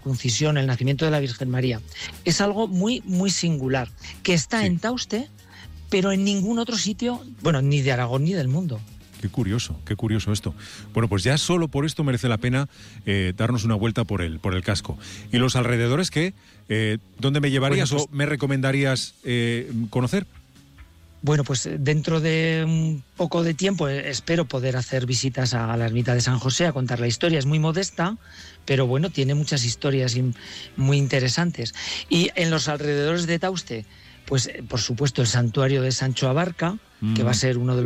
circuncisión, el nacimiento de la Virgen María. Es algo muy, muy singular, que está en Tauste, pero en ningún otro sitio, bueno, ni de Aragón ni del mundo. Qué curioso esto. Bueno, pues ya solo por esto merece la pena darnos una vuelta por el casco. ¿Y los alrededores qué? ¿Dónde me llevarías o me recomendarías conocer? Bueno, pues dentro de un poco de tiempo espero poder hacer visitas a la ermita de San José, a contar la historia. Es muy modesta, pero bueno, tiene muchas historias muy interesantes. Y en los alrededores de Tauste, pues por supuesto el santuario de Sancho Abarca, que va a ser uno de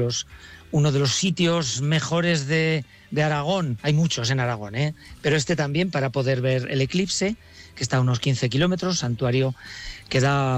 los sitios mejores de Aragón. Hay muchos en Aragón, pero este también, para poder ver el eclipse, que está a unos 15 kilómetros, santuario que da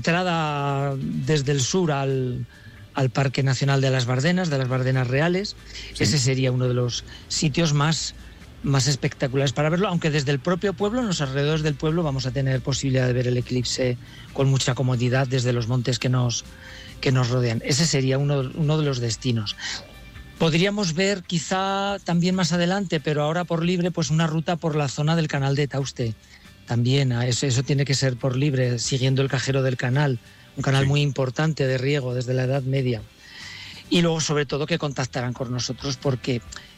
entrada desde el sur al Parque Nacional de las Bardenas Reales. Sí. Ese sería uno de los sitios más espectaculares para verlo, aunque desde el propio pueblo, en los alrededores del pueblo, vamos a tener posibilidad de ver el eclipse con mucha comodidad desde los montes que nos rodean. Ese sería uno de los destinos. Podríamos ver quizá también más adelante, pero ahora por libre, pues una ruta por la zona del canal de Tauste. También eso tiene que ser por libre, siguiendo el Cajero del Canal, un canal muy importante de riego desde la Edad Media. Y luego, sobre todo, que contactarán con nosotros porque,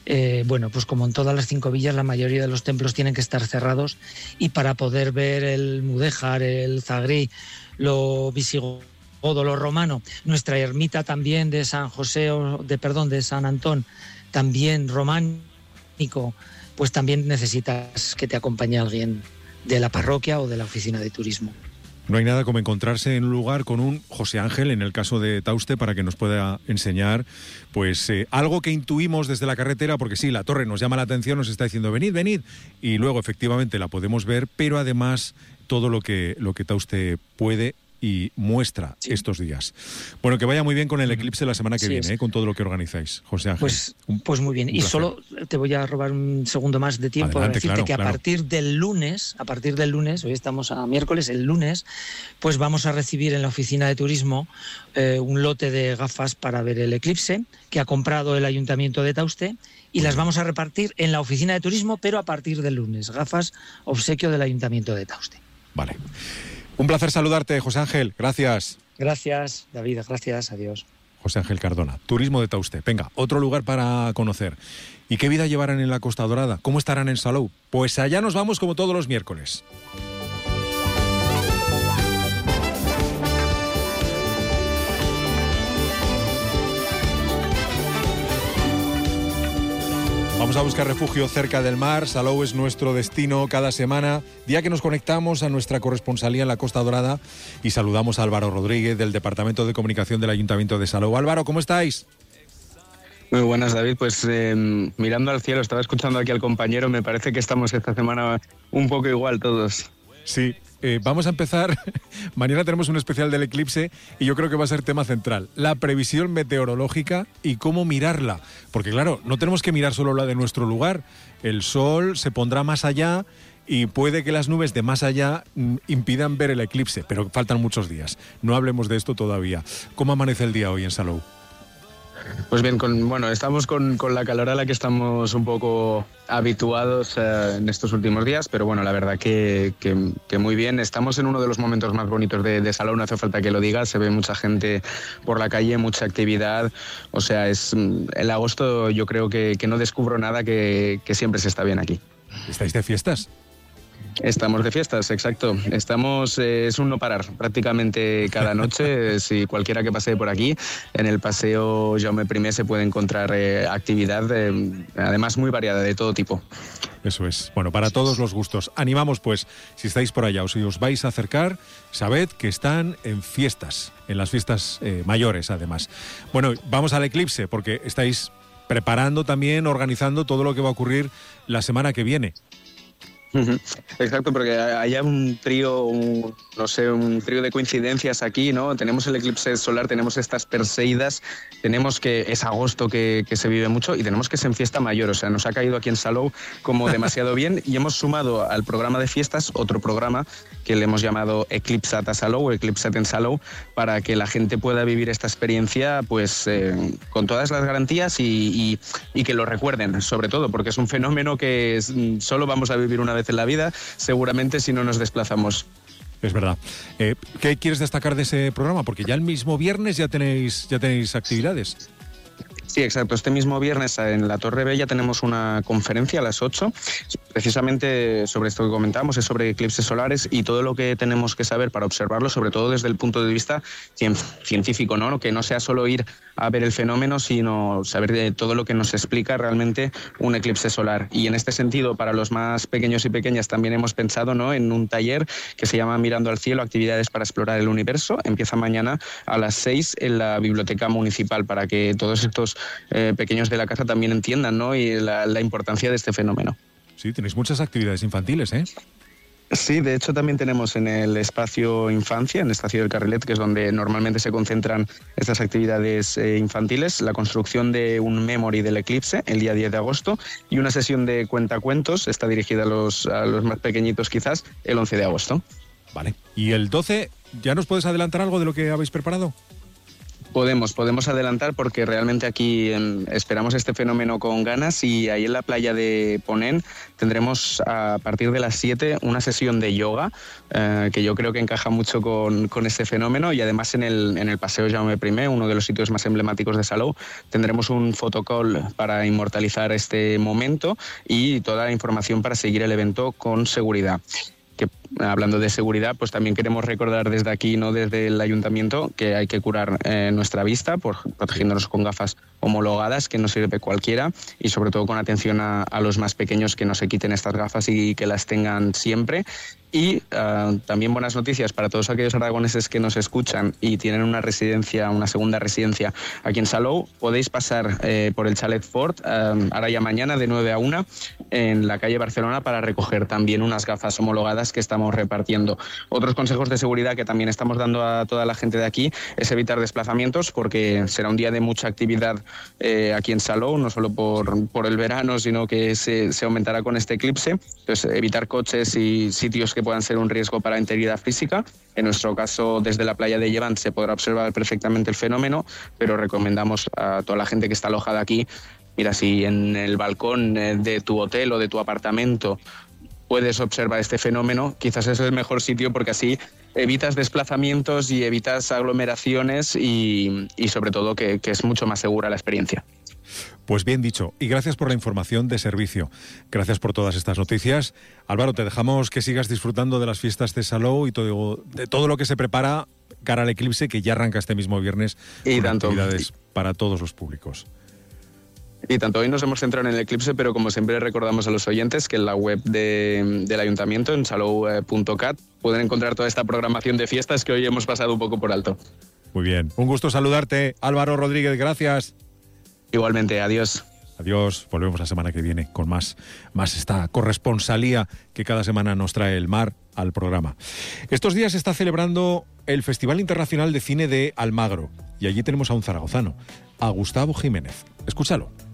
pues como en todas las 5 villas, la mayoría de los templos tienen que estar cerrados, y para poder ver el mudéjar, el zagrí, lo visigodo, lo romano, nuestra ermita también de San José, de San Antón, también románico, pues también necesitas que te acompañe alguien de la parroquia o de la oficina de turismo. No hay nada como encontrarse en un lugar con un José Ángel, en el caso de Tauste, para que nos pueda enseñar pues algo que intuimos desde la carretera, porque sí, la torre nos llama la atención, nos está diciendo venid, y luego efectivamente la podemos ver, pero además todo lo que Tauste puede y muestra estos días. Bueno, que vaya muy bien con el eclipse la semana que viene, con todo lo que organizáis, José Ángel. Pues muy bien. Y solo te voy a robar un segundo más de tiempo. Adelante, para decirte que a partir del lunes, hoy estamos a miércoles, el lunes, pues vamos a recibir en la oficina de turismo un lote de gafas para ver el eclipse que ha comprado el Ayuntamiento de Tauste, y las vamos a repartir en la oficina de turismo, pero a partir del lunes. Gafas obsequio del Ayuntamiento de Tauste. Vale. Un placer saludarte, José Ángel. Gracias. Gracias, David. Gracias. Adiós. José Ángel Cardona, Turismo de Tauste. Venga, otro lugar para conocer. ¿Y qué vida llevarán en la Costa Dorada? ¿Cómo estarán en Salou? Pues allá nos vamos como todos los miércoles. Vamos a buscar refugio cerca del mar. Salou es nuestro destino cada semana, día que nos conectamos a nuestra corresponsalía en la Costa Dorada y saludamos a Álvaro Rodríguez del Departamento de Comunicación del Ayuntamiento de Salou. Álvaro, ¿cómo estáis? Muy buenas, David. Pues mirando al cielo, estaba escuchando aquí al compañero, me parece que estamos esta semana un poco igual todos. Sí. Vamos a empezar, mañana tenemos un especial del eclipse y yo creo que va a ser tema central, la previsión meteorológica y cómo mirarla, porque claro, no tenemos que mirar solo la de nuestro lugar, el sol se pondrá más allá y puede que las nubes de más allá impidan ver el eclipse, pero faltan muchos días, no hablemos de esto todavía. ¿Cómo amanece el día hoy en Salou? Pues bien, estamos con la calor a la que estamos un poco habituados en estos últimos días, pero bueno, la verdad que muy bien. Estamos en uno de los momentos más bonitos de Salou, no hace falta que lo diga, se ve mucha gente por la calle, mucha actividad, o sea, el agosto yo creo que no descubro nada, que siempre se está bien aquí. ¿Estáis de fiestas? Estamos de fiestas, exacto. Es un no parar prácticamente cada noche. Si cualquiera que pase por aquí, en el Paseo Jaume I se puede encontrar actividad, además muy variada, de todo tipo. Eso es. Bueno, para todos los gustos. Animamos, pues, si estáis por allá o si os vais a acercar, sabed que están en fiestas, en las fiestas mayores, además. Bueno, vamos al eclipse, porque estáis preparando también, organizando todo lo que va a ocurrir la semana que viene. Exacto, porque hay un trío de coincidencias aquí, ¿no? Tenemos el eclipse solar, tenemos estas Perseidas, tenemos que es agosto que se vive mucho y tenemos que es en fiesta mayor, o sea, nos ha caído aquí en Salou como demasiado bien y hemos sumado al programa de fiestas otro programa que le hemos llamado Eclipsat a Salou o Eclipsat en Salou, para que la gente pueda vivir esta experiencia pues con todas las garantías y que lo recuerden, sobre todo, porque es un fenómeno que solo vamos a vivir una vez vez en la vida, seguramente si no nos desplazamos. Es verdad. ¿Qué quieres destacar de ese programa? Porque ya el mismo viernes ya tenéis actividades. Sí, exacto. Este mismo viernes en la Torre Bella tenemos una conferencia a las 8, precisamente sobre esto que comentábamos, es sobre eclipses solares y todo lo que tenemos que saber para observarlo, sobre todo desde el punto de vista científico, ¿no? Que no sea solo ir a ver el fenómeno, sino saber de todo lo que nos explica realmente un eclipse solar. Y en este sentido, para los más pequeños y pequeñas, también hemos pensado, ¿no?, en un taller que se llama Mirando al cielo, actividades para explorar el universo. Empieza mañana a las 6 en la Biblioteca Municipal para que todos estos pequeños de la casa también entiendan, ¿no?, y la importancia de este fenómeno. Sí, tenéis muchas actividades infantiles, ¿eh? Sí, de hecho también tenemos en el espacio Infancia, en el Estacio del Carrilet, que es donde normalmente se concentran estas actividades infantiles, la construcción de un memory del eclipse el día 10 de agosto y una sesión de cuentacuentos, está dirigida a los más pequeñitos quizás, el 11 de agosto. Vale. ¿Y el 12, ya nos puedes adelantar algo de lo que habéis preparado? Podemos adelantar porque realmente aquí esperamos este fenómeno con ganas y ahí en la playa de Ponent tendremos a partir de las 7 una sesión de yoga que yo creo que encaja mucho con este fenómeno y además en el Paseo Jaume I, uno de los sitios más emblemáticos de Salou, tendremos un photocall para inmortalizar este momento y toda la información para seguir el evento con seguridad. Que hablando de seguridad, pues también queremos recordar desde aquí, no desde el ayuntamiento, que hay que curar nuestra vista protegiéndonos con gafas homologadas, que no sirve cualquiera, y sobre todo con atención a los más pequeños, que no se quiten estas gafas y que las tengan siempre. Y también buenas noticias para todos aquellos aragoneses que nos escuchan y tienen una segunda residencia aquí en Salou. Podéis pasar por el Chalet Fort ahora ya mañana de 9 a 1 en la calle Barcelona para recoger también unas gafas homologadas que estamos repartiendo. Otros consejos de seguridad que también estamos dando a toda la gente de aquí es evitar desplazamientos porque será un día de mucha actividad aquí en Salou, no solo por el verano, sino que se aumentará con este eclipse. Entonces, evitar coches y sitios que puedan ser un riesgo para la integridad física. En nuestro caso, desde la playa de Llevant se podrá observar perfectamente el fenómeno, pero recomendamos a toda la gente que está alojada aquí, mira, si en el balcón de tu hotel o de tu apartamento puedes observar este fenómeno, quizás es el mejor sitio porque así evitas desplazamientos y evitas aglomeraciones y sobre todo que es mucho más segura la experiencia. Pues bien dicho, y gracias por la información de servicio. Gracias por todas estas noticias. Álvaro, te dejamos que sigas disfrutando de las fiestas de Salou y de todo lo que se prepara cara al eclipse que ya arranca este mismo viernes y con tanto actividades para todos los públicos. Y tanto hoy nos hemos centrado en el eclipse, pero como siempre recordamos a los oyentes que en la web del ayuntamiento, en salou.cat, pueden encontrar toda esta programación de fiestas que hoy hemos pasado un poco por alto. Muy bien, un gusto saludarte. Álvaro Rodríguez, gracias. Igualmente, adiós. Adiós, volvemos la semana que viene con más esta corresponsalía que cada semana nos trae el mar al programa. Estos días se está celebrando el Festival Internacional de Cine de Almagro y allí tenemos a un zaragozano, a Gustavo Jiménez. Escúchalo.